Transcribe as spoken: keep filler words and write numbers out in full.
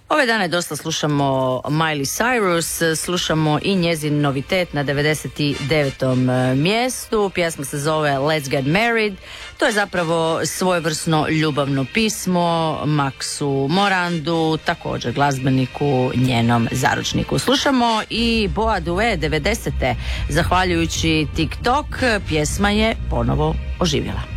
Ove dane dosta slušamo Miley Cyrus, slušamo i njezin novitet na devedeset devetom mjestu. Pjesma se zove Let's Get Married. To je zapravo svojevrsno ljubavno pismo Maxu Morandu, također glazbeniku, njenom zaručniku. Slušamo i Boa Due devedesete. Zahvaljujući TikTok, pjesma je ponovo oživjela.